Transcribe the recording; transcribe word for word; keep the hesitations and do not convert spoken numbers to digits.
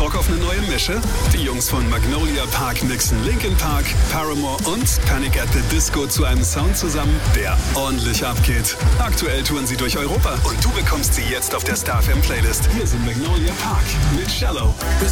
Bock auf eine neue Mische? Die Jungs von Magnolia Park mixen Linkin Park, Paramore und Panic at the Disco zu einem Sound zusammen, der ordentlich abgeht. Aktuell touren sie durch Europa und du bekommst sie jetzt auf der Star F M Playlist. Hier sind Magnolia Park mit Shallow. Cause